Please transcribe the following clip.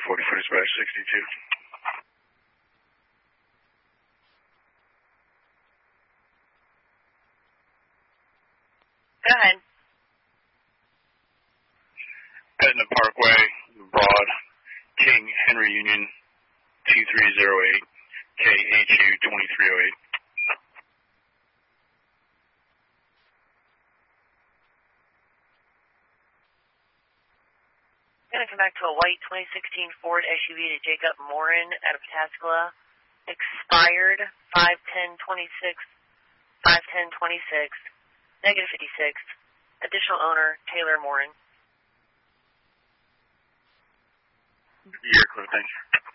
40 dispatch 62. Go ahead. Petna Parkway, Broad, King Henry Union 2308, KHU 2308. Going to come back to a white 2016 Ford SUV to Jacob Morin out of Pataskala. Expired 5/10/26, 5/10/26, negative 56. Additional owner, Taylor Morin. You're clear, thanks.